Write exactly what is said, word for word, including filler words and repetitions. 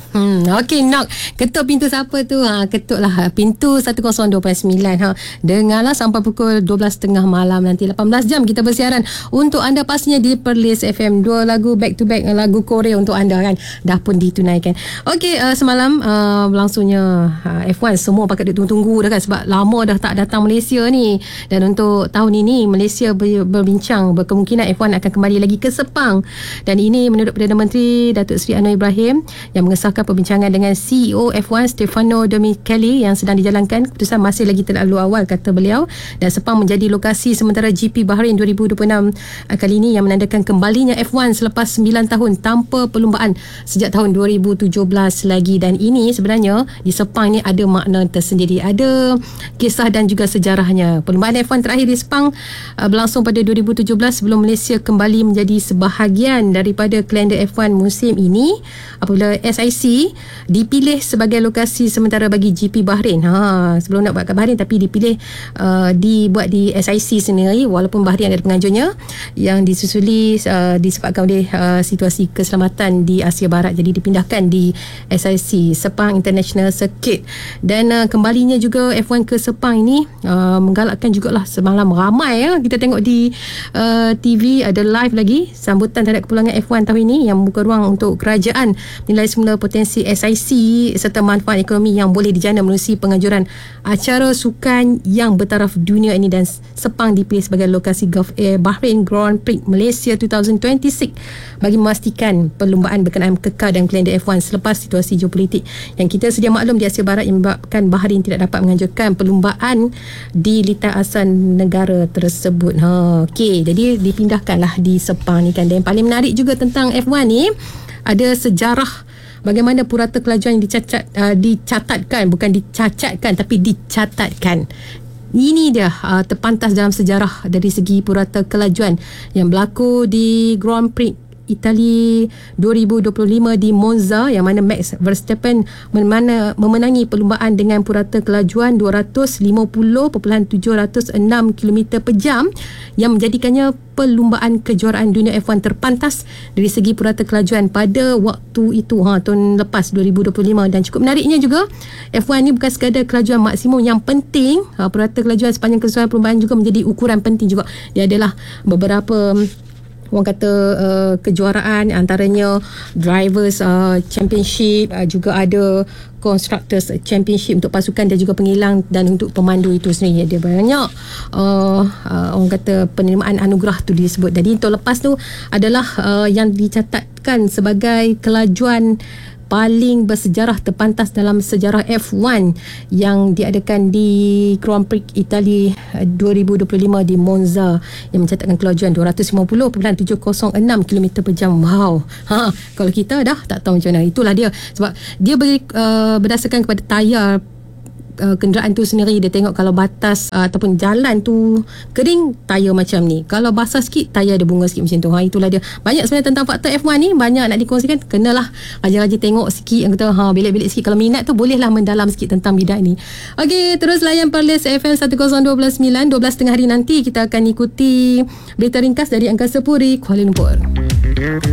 Hmm, okey, knock. Ketuk pintu siapa tu? Ha, ketuk lah pintu seratus dua puluh sembilan. Ha. Dengarlah sampai pukul dua belas tiga puluh malam nanti. lapan belas jam kita bersiaran untuk anda pastinya di Perlis F M. Dua lagu back to back, lagu Korea untuk anda kan. Dah pun ditunaikan. Okey, uh, semalam uh, berlangsungnya uh, F one. Semua pakat tunggu-tunggu dah kan, sebab lama dah tak datang Malaysia ni. Dan untuk tahun ini Malaysia ber, berbincang berkemungkinan F one akan kembali lagi ke Sepang. Dan ini menurut Perdana Menteri Datuk Seri Anwar Ibrahim yang mengesahkan perbincangan dengan C E O F one Stefano Domenicali yang sedang dijalankan. Keputusan masih lagi terlalu awal, kata beliau, dan Sepang menjadi lokasi sementara G P Bahrain dua ribu dua puluh enam kali ini yang menandakan kembalinya F one selepas sembilan tahun tanpa perlumbaan sejak tahun dua ribu tujuh belas lagi. Dan ini sebenarnya di Sepang ni ada makna tersendiri, ada kisah dan juga sejarahnya. Perlumbaan F one terakhir di Sepang uh, berlangsung pada dua ribu tujuh belas sebelum Malaysia kembali menjadi sebahagian daripada kalender F one musim ini apabila S I C dipilih sebagai lokasi sementara bagi G P Bahrain. Ha, sebelum nak buat kat Bahrain tapi dipilih uh, dibuat di S I C sendiri, walaupun Bahrain ada penganjurnya yang disusuli uh, disebabkan oleh uh, situasi keselamatan di Asia Barat, jadi dipindahkan di S I C Sepang International Circuit. Dan uh, kembalinya juga F one ke Sepang ini uh, menggalakkan jugalah semalam ramai ya. Kita tengok di uh, T V ada live lagi sambutan terhadap kepulangan F one tahun ini yang membuka ruang untuk kerajaan nilai semula potensi S I C serta manfaat ekonomi yang boleh dijana menerusi penganjuran acara sukan yang bertaraf dunia ini. Dan Sepang dipilih sebagai lokasi Gulf Air Bahrain Grand Prix Malaysia dua ribu dua puluh enam bagi memastikan perlumbaan berkenaan kekal dan kalender F one selepas situasi geopolitik yang kita sedia maklum di Asia Barat yang menyebabkan Bahrain tidak dapat menganjurkan perlumbaan di lintasan negara tersebut. Ha, okey, jadi dipindahkanlah di Sepang ni kan. Dan yang paling menarik juga tentang F one ni ada sejarah bagaimana purata kelajuan yang dicatat, uh, dicatatkan, bukan dicacatkan tapi dicatatkan. Ini dia uh, terpantas dalam sejarah dari segi purata kelajuan yang berlaku di Grand Prix Itali dua ribu dua puluh lima di Monza, yang mana Max Verstappen memana, memenangi perlumbaan dengan purata kelajuan dua ratus lima puluh perpuluhan tujuh kosong enam kilometer per jam yang menjadikannya perlumbaan kejuaraan dunia F one terpantas dari segi purata kelajuan pada waktu itu, ha, tahun lepas dua ribu dua puluh lima. Dan cukup menariknya juga F one ni bukan sekadar kelajuan maksimum yang penting, ha, purata kelajuan sepanjang keseluruhan perlumbaan juga menjadi ukuran penting juga. Dia adalah beberapa orang kata uh, kejuaraan, antaranya drivers uh, championship, uh, juga ada constructors championship untuk pasukan dan juga pengilang, dan untuk pemandu itu sendiri dia banyak uh, uh, orang kata penerimaan anugerah tu disebut. Jadi tahun lepas tu adalah uh, yang dicatatkan sebagai kelajuan paling bersejarah terpantas dalam sejarah F one yang diadakan di Grand Prix Itali dua ribu dua puluh lima di Monza yang mencatatkan kelajuan dua ratus lima puluh perpuluhan tujuh kosong enam kilometer per jam. Wow. Ha, kalau kita dah tak tahu macam mana. Itulah dia, sebab dia beri, uh, berdasarkan kepada tayar Uh, kenderaan tu sendiri. Dia tengok kalau batas uh, ataupun jalan tu kering, tayar macam ni, kalau basah sikit tayar ada bunga sikit macam tu. Ha, itulah dia. Banyak sebenarnya tentang faktor F one ni, banyak nak dikongsikan. Kenalah raja-raja tengok sikit, yang kata ha, belik-belik sikit. Kalau minat tu bolehlah mendalam sikit tentang bidang ni. Okey, terus layan Perlis F M seratus dua puluh sembilan. dua belas tengah hari nanti kita akan ikuti berita ringkas dari Angkasa Puri Kuala Lumpur.